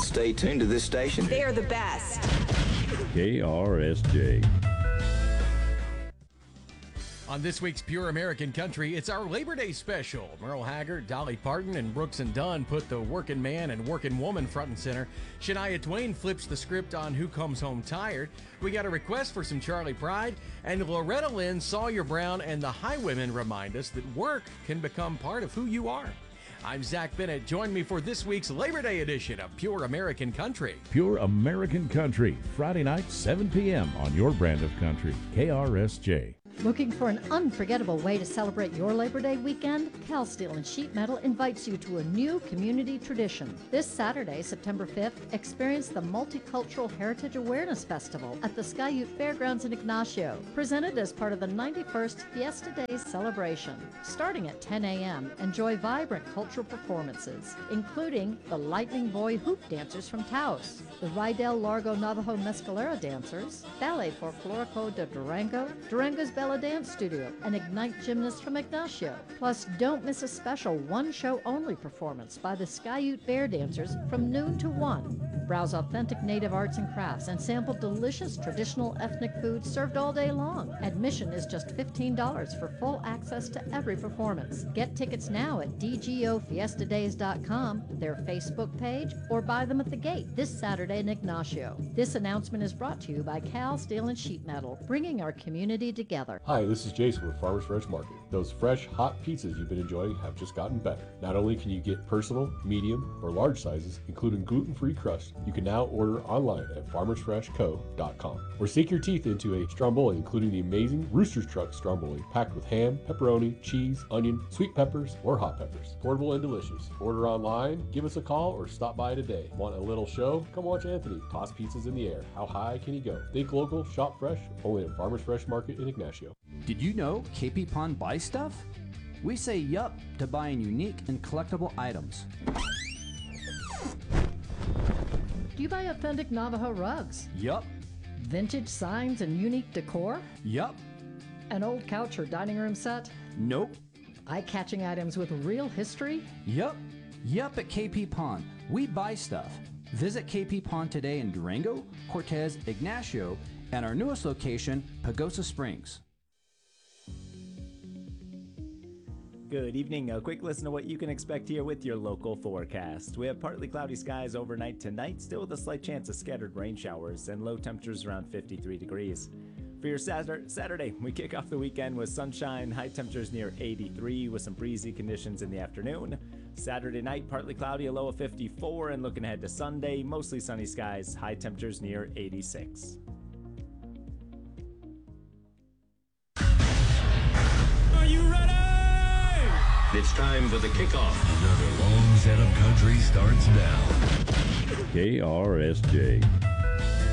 stay tuned to this station. They are the best. KRSJ. On this week's Pure American Country, it's our Labor Day special. Merle Haggard, Dolly Parton, and Brooks and Dunn put the working man and working woman front and center. Shania Twain flips the script on Who Comes Home Tired. We got a request for some Charlie Pride. And Loretta Lynn, Sawyer Brown, and the Highwomen remind us that work can become part of who you are. I'm Zach Bennett. Join me for this week's Labor Day edition of Pure American Country. Pure American Country, Friday night, 7 p.m. on your brand of country, KRSJ. Looking for an unforgettable way to celebrate your Labor Day weekend? Cal Steel and Sheet Metal invites you to a new community tradition. This Saturday, September 5th, experience the Multicultural Heritage Awareness Festival at the Sky-Ute Fairgrounds in Ignacio, presented as part of the 91st Fiesta Days celebration. Starting at 10 a.m., enjoy vibrant cultural performances, including the Lightning Boy Hoop Dancers from Taos, the Rydell Largo Navajo Mescalera Dancers, Ballet Folklorico de Durango, Durango's Bella Dance Studio, and Ignite Gymnasts from Ignacio. Plus, don't miss a special one-show-only performance by the Sky-Ute Bear Dancers from noon to 1. Browse authentic native arts and crafts and sample delicious traditional ethnic foods served all day long. Admission is just $15 for full access to every performance. Get tickets now at dgofiestadays.com, their Facebook page, or buy them at the gate this Saturday in Ignacio. This announcement is brought to you by Cal Steel and Sheet Metal, bringing our community together. Hi, this is Jason with Farmers Fresh Market. Those fresh, hot pizzas you've been enjoying have just gotten better. Not only can you get personal, medium, or large sizes, including gluten-free crust, you can now order online at farmersfreshco.com. Or sink your teeth into a stromboli, including the amazing Rooster's Truck stromboli, packed with ham, pepperoni, cheese, onion, sweet peppers, or hot peppers. Portable and delicious. Order online, give us a call, or stop by today. Want a little show? Come watch Anthony toss pizzas in the air. How high can he go? Think local, shop fresh, only at Farmers Fresh Market in Ignacio. Did you know KP Pond buys stuff? We say yup to buying unique and collectible items. Do you buy authentic Navajo rugs? Yup. Vintage signs and unique decor? Yup. An old couch or dining room set? Nope. Eye-catching items with real history? Yup. Yup at KP Pond. We buy stuff. Visit KP Pond today in Durango, Cortez, Ignacio, and our newest location, Pagosa Springs. Good evening. A quick listen to what you can expect here with your local forecast. We have partly cloudy skies overnight tonight, still with a slight chance of scattered rain showers, and low temperatures around 53 degrees. For your Saturday, we kick off the weekend with sunshine, high temperatures near 83 with some breezy conditions in the afternoon. Saturday night, partly cloudy, a low of 54, and looking ahead to Sunday, mostly sunny skies, high temperatures near 86. Are you ready? It's time for the kickoff. Another long set of country starts now. KRSJ.